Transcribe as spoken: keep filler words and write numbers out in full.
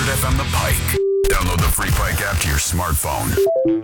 F M The Pike. Download the free Pike app to your smartphone.